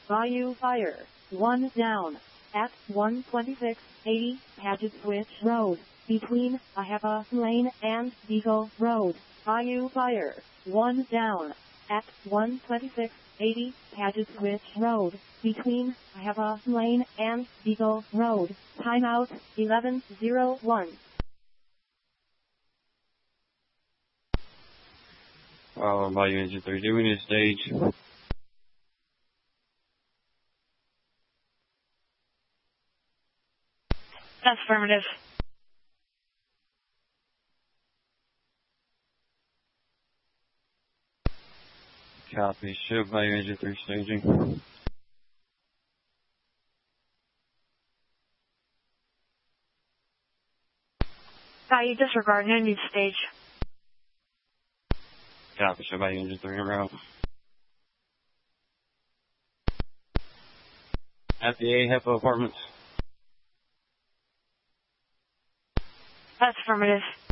Bayou Fire. 1 down. At 12680 Paget Switch Road, between Ahapa Lane and Beagle Road. Bayou Fire. 1 down. At 12680 Paget Switch Road, between Ahapa Lane and Beagle Road. Timeout 11:01. Bayou Engine 3, do we need a stage? Affirmative. Copy. Show Bayou Engine 3 staging. Bayou disregard, no need stage. Copy. Show Bayou Engine 3 en route. At the Ahapa Apartments. Affirmative.